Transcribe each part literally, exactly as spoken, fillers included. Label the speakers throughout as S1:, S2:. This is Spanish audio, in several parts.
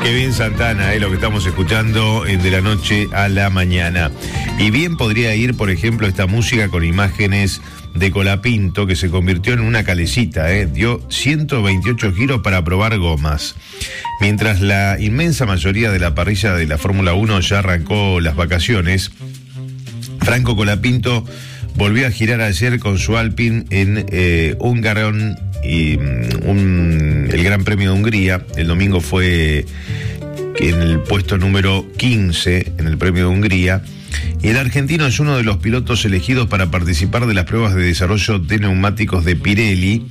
S1: Qué bien Santana, eh, lo que estamos escuchando eh, de la noche a la mañana. Y bien podría ir, por ejemplo, esta música con imágenes de Colapinto, que se convirtió en una calecita, eh, dio ciento veintiocho giros para probar gomas. Mientras la inmensa mayoría de la parrilla de la Fórmula uno ya arrancó las vacaciones, Franco Colapinto volvió a girar ayer con su Alpine en eh, Hungaron y un, el Gran Premio de Hungría. El domingo fue en el puesto número quince en el Premio de Hungría. Y el argentino es uno de los pilotos elegidos para participar de las pruebas de desarrollo de neumáticos de Pirelli.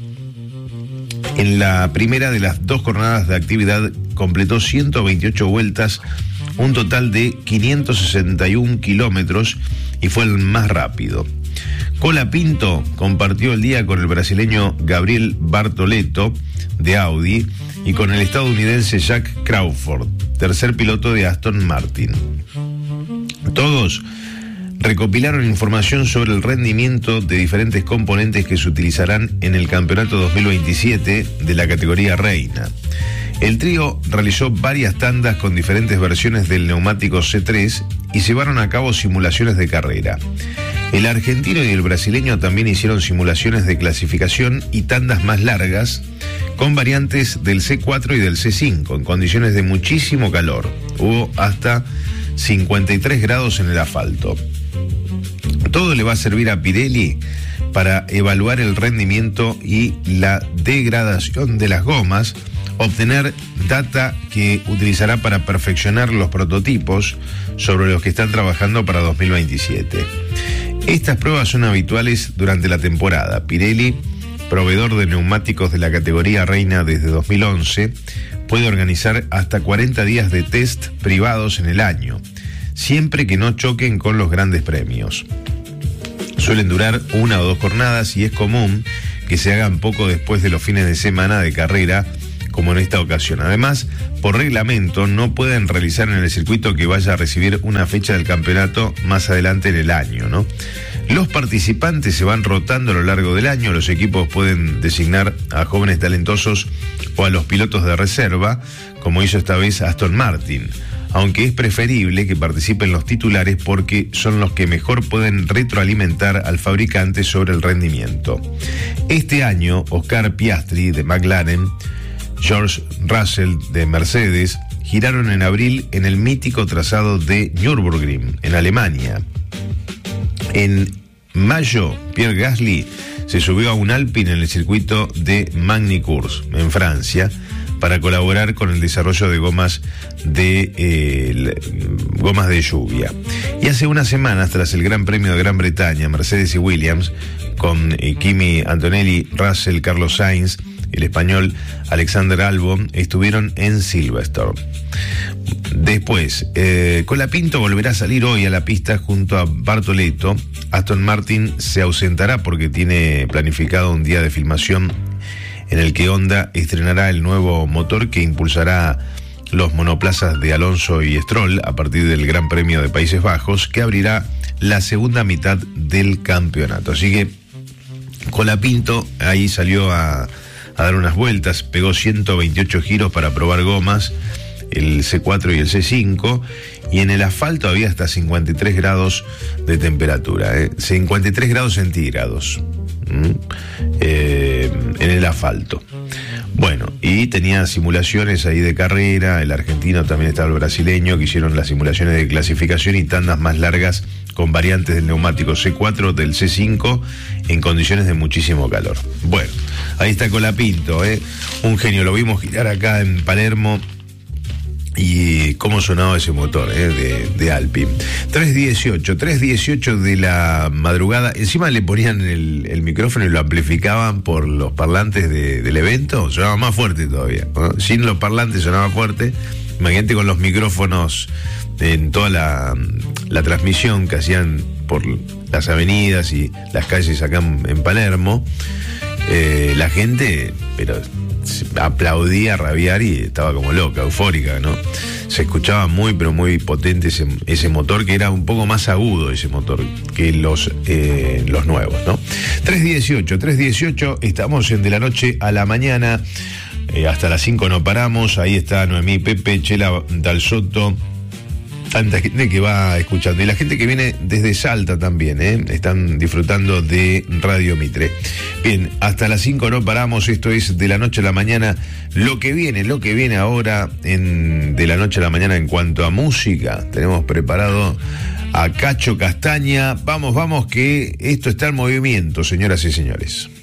S1: En la primera de las dos jornadas de actividad completó ciento veintiocho vueltas, un total de quinientos sesenta y uno kilómetros, y fue el más rápido. Colapinto compartió el día con el brasileño Gabriel Bartoletto de Audi y con el estadounidense Jack Crawford, tercer piloto de Aston Martin. Todos recopilaron información sobre el rendimiento de diferentes componentes que se utilizarán en el campeonato dos mil veintisiete de la categoría Reina. El trío realizó varias tandas con diferentes versiones del neumático C tres y llevaron a cabo simulaciones de carrera. El argentino y el brasileño también hicieron simulaciones de clasificación y tandas más largas con variantes del C cuatro y del C cinco en condiciones de muchísimo calor. Hubo hasta cincuenta y tres grados en el asfalto. Todo le va a servir a Pirelli para evaluar el rendimiento y la degradación de las gomas, obtener data que utilizará para perfeccionar los prototipos sobre los que están trabajando para dos mil veintisiete. Estas pruebas son habituales durante la temporada. Pirelli, proveedor de neumáticos de la categoría Reina desde dos mil once, puede organizar hasta cuarenta días de test privados en el año, siempre que no choquen con los grandes premios. Suelen durar una o dos jornadas y es común que se hagan poco después de los fines de semana de carrera, como en esta ocasión. Además, por reglamento, no pueden realizar en el circuito que vaya a recibir una fecha del campeonato más adelante en el año, ¿no? Los participantes se van rotando a lo largo del año. Los equipos pueden designar a jóvenes talentosos o a los pilotos de reserva, como hizo esta vez Aston Martin, aunque es preferible que participen los titulares porque son los que mejor pueden retroalimentar al fabricante sobre el rendimiento. Este año, Oscar Piastri de McLaren, George Russell de Mercedes giraron en abril en el mítico trazado de Nürburgring, en Alemania. En mayo, Pierre Gasly se subió a un Alpine en el circuito de Magny-Cours, en Francia, para colaborar con el desarrollo de gomas de eh, gomas de lluvia. Y hace unas semanas, tras el Gran Premio de Gran Bretaña, Mercedes y Williams, con eh, Kimi Antonelli, Russell, Carlos Sainz, el español Alexander Albon, estuvieron en Silverstone. Después, eh, Colapinto volverá a salir hoy a la pista junto a Bartoletto. Aston Martin se ausentará porque tiene planificado un día de filmación en el que Honda estrenará el nuevo motor que impulsará los monoplazas de Alonso y Stroll a partir del Gran Premio de Países Bajos, que abrirá la segunda mitad del campeonato. Así que Colapinto ahí salió a, a dar unas vueltas, pegó ciento veintiocho giros para probar gomas, el C cuatro y el C cinco, y en el asfalto había hasta cincuenta y tres grados de temperatura, ¿eh? cincuenta y tres grados centígrados. ¿Mm? Eh, en el asfalto. Bueno, y tenía simulaciones ahí de carrera. El argentino, también estaba el brasileño, que hicieron las simulaciones de clasificación y tandas más largas con variantes del neumático C cuatro, del C cinco, en condiciones de muchísimo calor. Bueno, ahí está Colapinto, ¿eh? Un genio. Lo vimos girar acá en Palermo. Y cómo sonaba ese motor, ¿eh? de, de Alpine. tres dieciocho, tres dieciocho de la madrugada. Encima le ponían el, el micrófono y lo amplificaban por los parlantes de, del evento. Sonaba más fuerte todavía, ¿no? Sin los parlantes sonaba fuerte. Imagínate con los micrófonos en toda la, la transmisión que hacían por las avenidas y las calles acá en, en Palermo. Eh, la gente, pero aplaudía, rabiar y estaba como loca, eufórica, ¿no? Se escuchaba muy, pero muy potente ese, ese motor, que era un poco más agudo ese motor que los, eh, los nuevos, ¿no? tres dieciocho, tres dieciocho, estamos en De la Noche a la Mañana. Eh, hasta las cinco no paramos. Ahí está Noemí, Pepe, Chela Dalsoto. Tanta gente que va escuchando. Y la gente que viene desde Salta también, ¿eh? Están disfrutando de Radio Mitre. Bien, hasta las cinco no paramos. Esto es De la Noche a la Mañana. Lo que viene, lo que viene ahora en De la Noche a la Mañana en cuanto a música. Tenemos preparado a Cacho Castaña. Vamos, vamos, que esto está en movimiento, señoras y señores.